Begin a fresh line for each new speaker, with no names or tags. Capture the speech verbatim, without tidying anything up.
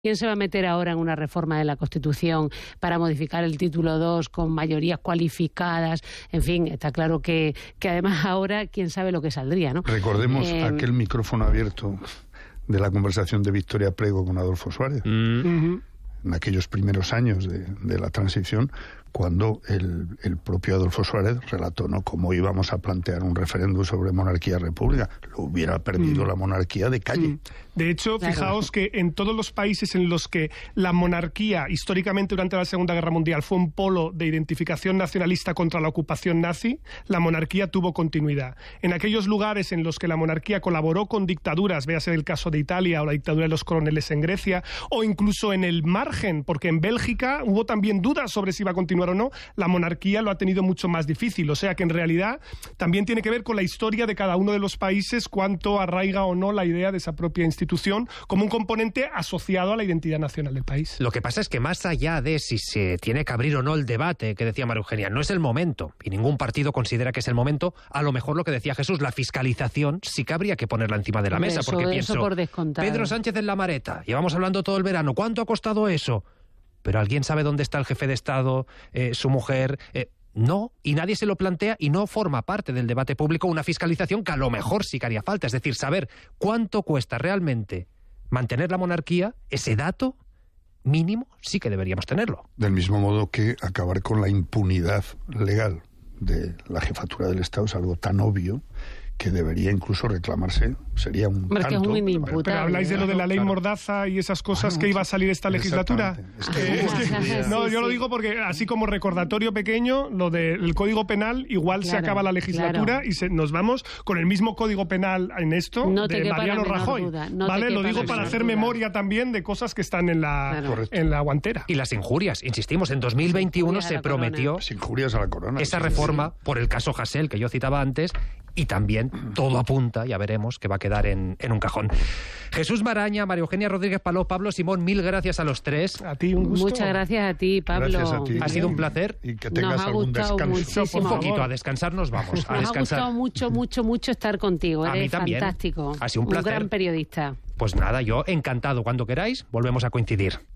¿Quién se va a meter ahora en una reforma de la Constitución para modificar el título dos con mayorías cualificadas? En fin, está claro que, que además ahora quién sabe lo que saldría, ¿no?
Recordemos eh, aquel micrófono abierto de la conversación de Victoria Plego con Adolfo Suárez, mm. en aquellos primeros años de, de la transición, cuando el, el propio Adolfo Suárez relató, ¿no?, cómo íbamos a plantear un referéndum sobre monarquía-república. Lo hubiera perdido mm. la monarquía de calle. Mm.
De hecho, claro. fijaos que en todos los países en los que la monarquía, históricamente durante la Segunda Guerra Mundial, fue un polo de identificación nacionalista contra la ocupación nazi, la monarquía tuvo continuidad. En aquellos lugares en los que la monarquía colaboró con dictaduras, véase el caso de Italia o la dictadura de los coroneles en Grecia, o incluso en el margen, porque en Bélgica hubo también dudas sobre si iba a continuar o no, la monarquía lo ha tenido mucho más difícil. O sea que en realidad también tiene que ver con la historia de cada uno de los países, cuánto arraiga o no la idea de esa propia institución como un componente asociado a la identidad nacional del país.
Lo que pasa es que más allá de si se tiene que abrir o no el debate, que decía María Eugenia, no es el momento, y ningún partido considera que es el momento, a lo mejor lo que decía Jesús, la fiscalización sí que habría que ponerla encima de la mesa,
eso,
porque
eso
pienso,
por descontado.
Pedro Sánchez en la Mareta, llevamos hablando todo el verano, ¿cuánto ha costado eso? Pero ¿alguien sabe dónde está el jefe de Estado, eh, su mujer? Eh, no, y nadie se lo plantea y no forma parte del debate público una fiscalización que a lo mejor sí que haría falta. Es decir, saber cuánto cuesta realmente mantener la monarquía, ese dato mínimo sí que deberíamos tenerlo.
Del mismo modo que acabar con la impunidad legal de la jefatura del Estado es algo tan obvio que debería incluso reclamarse, sería un
Porque
canto.
Es un inimputable.
Pero habláis de lo de la ley claro. Mordaza y esas cosas bueno, que iba a salir esta legislatura.
Es que,
es que, no, yo
sí,
lo digo porque así como recordatorio pequeño, lo del Código Penal, igual claro, se acaba la legislatura claro. y se, nos vamos con el mismo Código Penal en esto
no
de Mariano Rajoy.
No
¿Vale? Lo digo para hacer duda. memoria también de cosas que están en la, claro. en la guantera.
Y las injurias, insistimos, en dos mil veintiuno se prometió
las injurias a la corona.
esa
sí,
reforma
sí.
por el caso Hasél que yo citaba antes. Y también todo apunta, ya veremos, que va a quedar en, en un cajón. Jesús Maraña, María Eugenia Rodríguez Paló, Pablo Simón, mil gracias a los tres.
A ti un gusto.
Muchas gracias a ti, Pablo.
Gracias a ti.
Ha sido un placer.
Y que tengas
nos ha
algún
gustado
descanso.
muchísimo.
Un poquito, a descansar nos vamos. A
nos
descansar.
ha gustado mucho, mucho, mucho estar contigo.
A
Eres
mí también.
fantástico.
Ha sido un placer.
Un gran periodista.
Pues nada, yo encantado. Cuando queráis, volvemos a coincidir.